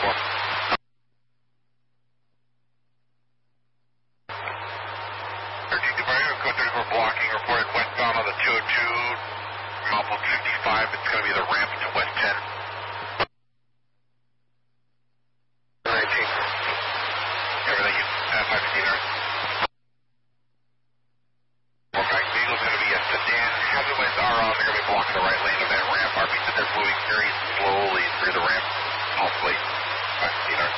Blocking reported westbound on the 202, muffled 55. It's going to be the ramp to West 10. 19. Everything is at 515 North. Okay, Eagle's going to be a sedan. Hazard lights are on. They're going to be blocking the right lane of that ramp. RP said they're moving very slowly through the ramp. Hopefully, 515 North.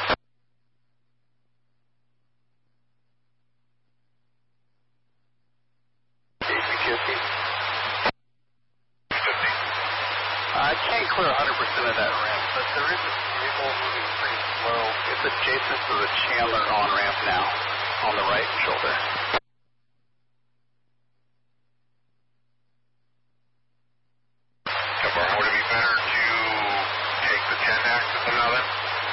I can't clear 100% of that ramp, but there is a vehicle moving pretty slow. It's adjacent to the Chandler on-ramp now, on the right shoulder. Would it be better to take the 10 axis now then?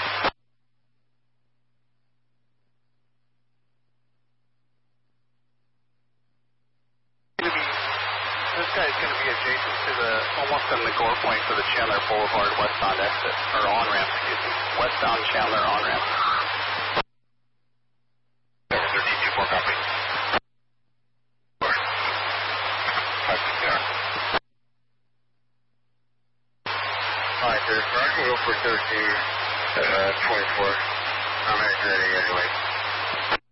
This guy's going to be adjacent to the, almost in the gore point for the Chandler Boulevard westbound exit, or on-ramp, excuse me. Westbound Chandler on-ramp. 1324 copy. Alright, sir. I can go for 13, 24. I'm at 30 anyway.